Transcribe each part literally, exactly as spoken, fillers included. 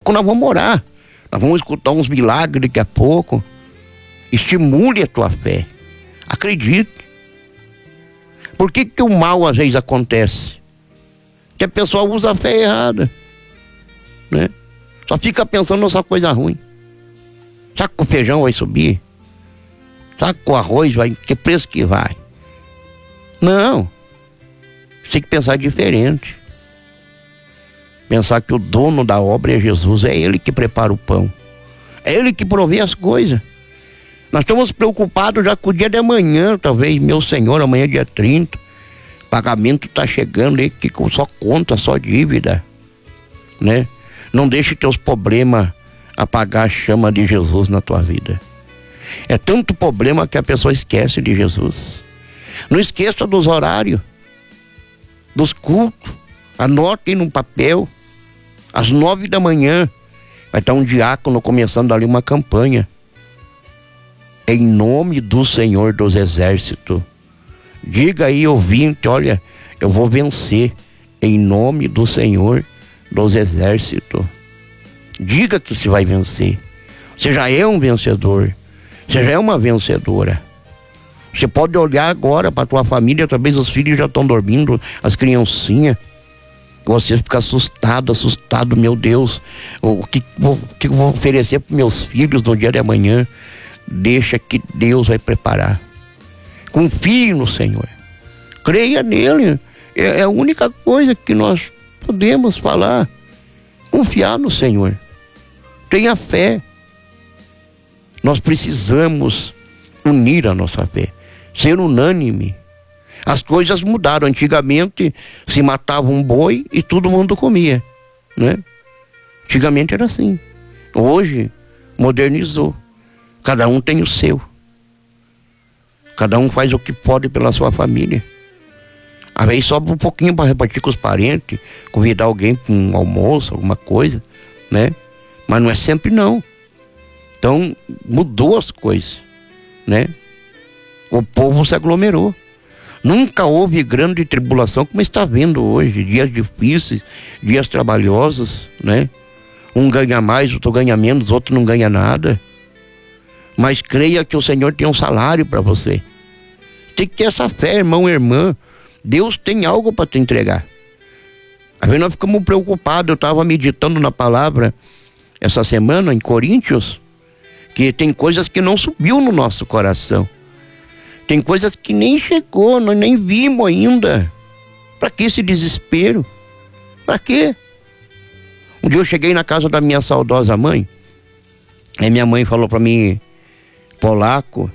pouco nós vamos orar. Nós vamos escutar uns milagres daqui a pouco. Estimule a tua fé. Acredite. Por que que o mal às vezes acontece? Que a pessoa usa a fé errada, né? Só fica pensando nessa coisa ruim. Será que o feijão vai subir? Será que o arroz vai... Que preço que vai? Não. Você tem que pensar diferente. Pensar que o dono da obra é Jesus. É Ele que prepara o pão. É Ele que provê as coisas. Nós estamos preocupados já com o dia de amanhã, talvez, meu Senhor, amanhã é dia trinta. O pagamento está chegando aí, que só conta, só dívida, né? Não deixe teus problemas apagar a chama de Jesus na tua vida. É tanto problema que a pessoa esquece de Jesus. Não esqueça dos horários, dos cultos. Anotem no papel. Às nove da manhã vai estar um diácono começando ali uma campanha. Em nome do Senhor dos Exércitos. Diga aí, ouvinte, olha, eu vou vencer. Em nome do Senhor dos Exércitos. Diga que você vai vencer. Você já é um vencedor. Você já é uma vencedora. Você pode olhar agora para a tua família, talvez os filhos já estão dormindo, as criancinhas. Você fica assustado, assustado, meu Deus. O que, o que eu vou oferecer para meus filhos no dia de amanhã? Deixa que Deus vai preparar. Confie no Senhor. Creia nele. É a única coisa que nós podemos falar. Confiar no Senhor. Tenha fé. Nós precisamos unir a nossa fé. Ser unânime. As coisas mudaram. Antigamente se matava um boi e todo mundo comia, né? Antigamente era assim. Hoje modernizou. Cada um tem o seu. Cada um faz o que pode pela sua família. Às vezes sobra um pouquinho para repartir com os parentes, convidar alguém para um almoço, alguma coisa, né? Mas não é sempre não. Então mudou as coisas, né? O povo se aglomerou. Nunca houve grande tribulação como está vendo hoje. Dias difíceis, dias trabalhosos, né? Um ganha mais, outro ganha menos, outro não ganha nada. Mas creia que o Senhor tem um salário para você. Tem que ter essa fé, irmão e irmã. Deus tem algo para te entregar. Às vezes nós ficamos preocupados. Eu estava meditando na palavra essa semana em Coríntios, que tem coisas que não subiu no nosso coração. Tem coisas que nem chegou, nós nem vimos ainda. Para que esse desespero? Para quê? Um dia eu cheguei na casa da minha saudosa mãe. Aí minha mãe falou para mim: Polaco,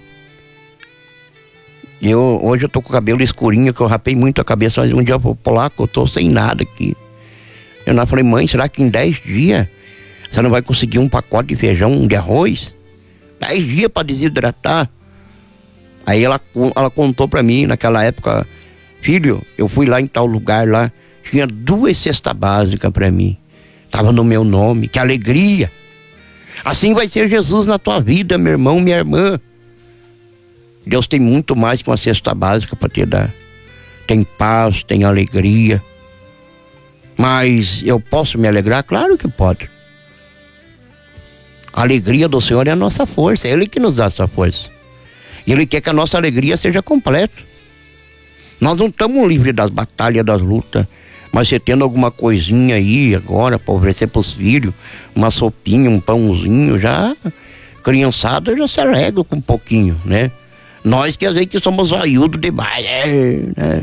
eu, hoje eu tô com o cabelo escurinho, que eu rapei muito a cabeça, mas um dia eu falei: Polaco, eu tô sem nada aqui. Eu não falei: mãe, será que em dez dias você não vai conseguir um pacote de feijão, de arroz? Dez dias para desidratar. Aí ela, ela contou para mim, naquela época: filho, eu fui lá em tal lugar lá, tinha duas cestas básicas para mim, tava no meu nome, que alegria. Assim vai ser Jesus na tua vida, meu irmão, minha irmã. Deus tem muito mais que uma cesta básica para te dar. Tem paz, tem alegria. Mas eu posso me alegrar? Claro que pode. A alegria do Senhor é a nossa força, é Ele que nos dá essa força. E Ele quer que a nossa alegria seja completa. Nós não estamos livres das batalhas, das lutas. Mas você tendo alguma coisinha aí agora para oferecer para os filhos, uma sopinha, um pãozinho, já criançada já se alegra com um pouquinho, né? Nós que às vezes que somos aiudos demais, né?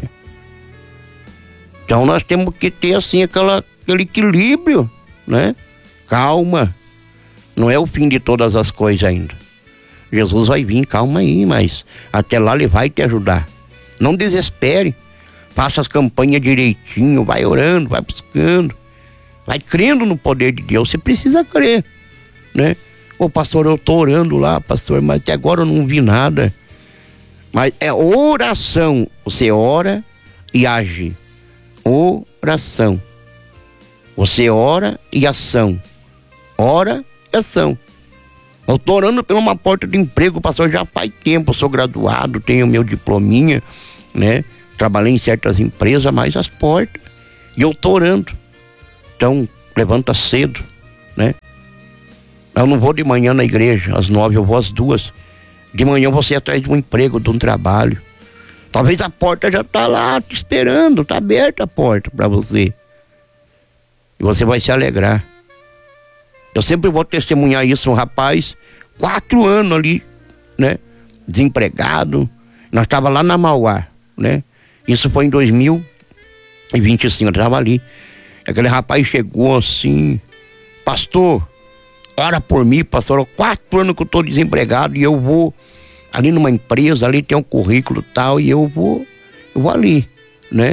Então nós temos que ter assim aquela, aquele equilíbrio, né? Calma. Não é o fim de todas as coisas ainda. Jesus vai vir, calma aí, mas até lá Ele vai te ajudar. Não desespere. Faça as campanhas direitinho, vai orando, vai buscando, vai crendo no poder de Deus. Você precisa crer, né? Ô pastor, eu tô orando lá, pastor, mas até agora eu não vi nada. Mas é oração. Você ora e age. Oração. Você ora e ação. Ora e ação. Eu tô orando por uma porta de emprego, pastor, já faz tempo. Eu sou graduado, tenho meu diplominha, né? Trabalhei em certas empresas, mas as portas. E eu tô orando. Então, levanta cedo, né? Eu não vou de manhã na igreja, às nove, eu vou às duas. De manhã você atrás de um emprego, de um trabalho. Talvez a porta já está lá te esperando, está aberta a porta para você. E você vai se alegrar. Eu sempre vou testemunhar isso, um rapaz, quatro anos ali, né? Desempregado. Nós estava lá na Mauá, né? Isso foi em dois mil e vinte e cinco, eu estava ali. Aquele rapaz chegou assim: pastor, ora por mim, pastor, há quatro anos que eu estou desempregado e eu vou ali numa empresa, ali tem um currículo e tal, e eu vou, eu vou ali, né?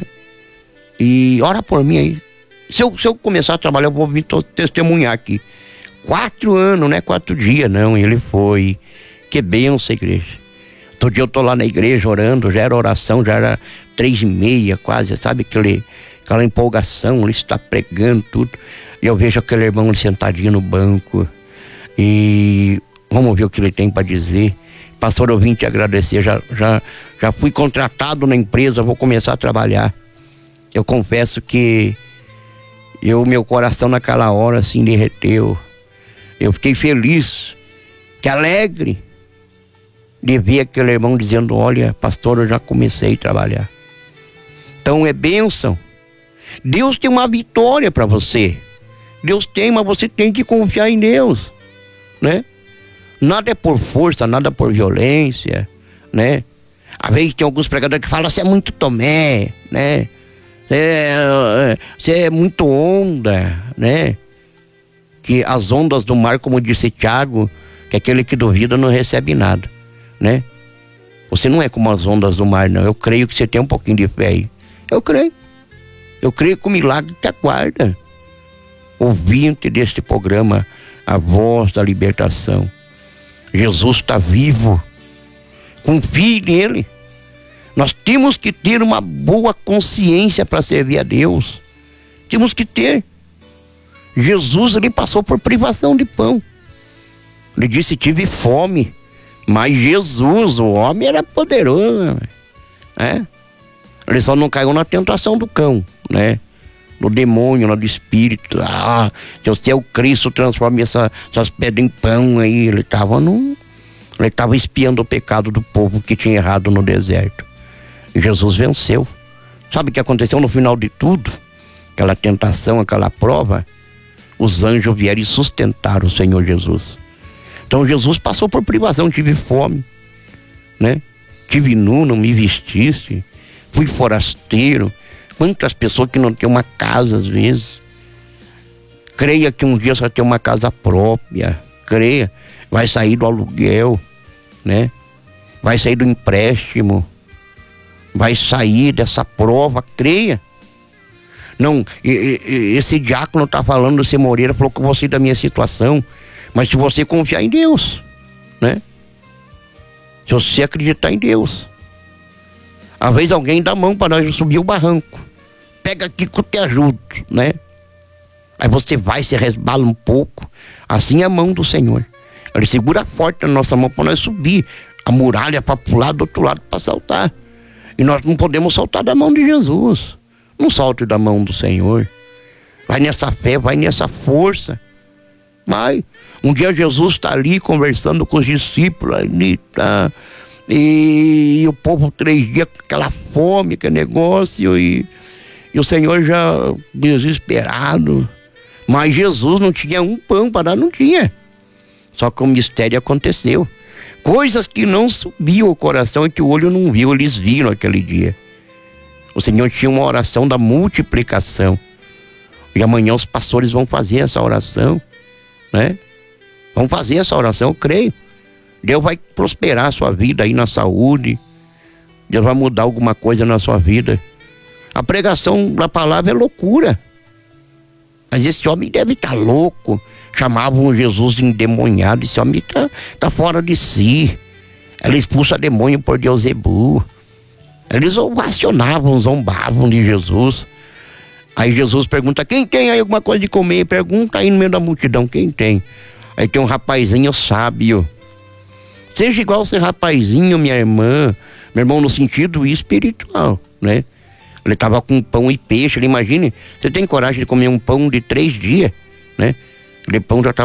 E ora por mim aí. Se eu, se eu começar a trabalhar, eu vou vir testemunhar aqui. Quatro anos, não é quatro dias, não. Ele foi. Que bênção, igreja. Todo dia eu tô lá na igreja orando, já era oração, já era três e meia quase, sabe? Aquele, aquela empolgação, ele está pregando tudo. E eu vejo aquele irmão ali sentadinho no banco. E vamos ver o que ele tem para dizer. Pastor, eu vim te agradecer, já, já, já fui contratado na empresa, vou começar a trabalhar. Eu confesso que eu, meu coração naquela hora assim derreteu. Eu fiquei feliz, que alegre de ver aquele irmão dizendo: olha, pastor, eu já comecei a trabalhar. Então é bênção. Deus tem uma vitória para você. Deus tem, mas você tem que confiar em Deus, né? Nada é por força, nada por violência, né? Às vezes tem alguns pregadores que falam: você é muito Tomé, né? Você é, é muito onda, né? Que as ondas do mar, como disse Tiago, que aquele que duvida não recebe nada, né? Você não é como as ondas do mar, não. Eu creio que você tem um pouquinho de fé aí. Eu creio. Eu creio que o milagre te aguarda. Ouvinte deste programa, a voz da libertação. Jesus está vivo. Confie nele. Nós temos que ter uma boa consciência para servir a Deus. Temos que ter. Jesus, ele passou por privação de pão. Ele disse: tive fome. Mas Jesus, o homem, era poderoso, né? Ele só não caiu na tentação do cão, né? Do demônio, do espírito. Ah, se você é o Cristo, transforme essa, essas pedras em pão aí. Ele estava num... Ele estava espiando o pecado do povo que tinha errado no deserto. E Jesus venceu. Sabe o que aconteceu no final de tudo? Aquela tentação, aquela prova. Os anjos vieram e sustentaram o Senhor Jesus. Então Jesus passou por privação. Tive fome, né? Tive nu, não me vestisse. Fui forasteiro. Quantas pessoas que não têm uma casa às vezes. Creia que um dia você vai ter uma casa própria. Creia. Vai sair do aluguel, né? Vai sair do empréstimo. Vai sair dessa prova. Creia. Não, esse diácono está falando, você Moreira falou que você da minha situação. Mas se você confiar em Deus, né? Se você acreditar em Deus. Às vezes alguém dá a mão para nós subir o barranco. Pega aqui que eu te ajudo, né? Aí você vai, se resbala um pouco. Assim é a mão do Senhor. Ele segura forte na nossa mão para nós subir a muralha, para pular do outro lado para saltar. E nós não podemos saltar da mão de Jesus. Não salte da mão do Senhor. Vai nessa fé, vai nessa força. Vai. Um dia Jesus está ali conversando com os discípulos. Ali tá, e, e o povo três dias com aquela fome, aquele negócio. E, e o Senhor já desesperado. Mas Jesus não tinha um pão para dar, não tinha. Só que o mistério aconteceu. Coisas que não subiam o coração e que o olho não viu, eles viram aquele dia. O Senhor tinha uma oração da multiplicação. E amanhã os pastores vão fazer essa oração, né? Vão fazer essa oração, eu creio. Deus vai prosperar a sua vida aí na saúde. Deus vai mudar alguma coisa na sua vida. A pregação da palavra é loucura. Mas esse homem deve estar louco. Chamavam Jesus de endemoniado. Esse homem está tá fora de si. Ela expulsa demônio por Beuzebu. Eles ovacionavam, zombavam de Jesus. Aí Jesus pergunta: quem tem aí alguma coisa de comer? Pergunta aí no meio da multidão: quem tem? Aí tem um rapazinho sábio. Seja igual esse rapazinho, minha irmã. Meu irmão, no sentido espiritual, né? Ele estava com pão e peixe. Ele, imagine, você tem coragem de comer um pão de três dias, né? Aquele pão já estava